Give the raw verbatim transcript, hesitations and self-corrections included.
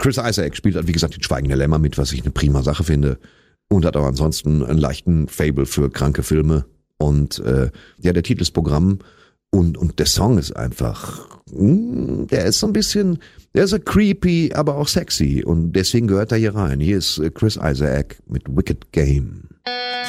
Chris Isaak spielt halt, wie gesagt, die Schweigende Lämmer mit, was ich eine prima Sache finde. Und hat aber ansonsten einen leichten Fable für kranke Filme. Und äh, ja, der Titel ist Programm. Und, und der Song ist einfach, mh, der ist so ein bisschen, der ist so creepy, aber auch sexy. Und deswegen gehört er hier rein. Hier ist Chris Isaak mit Wicked Game.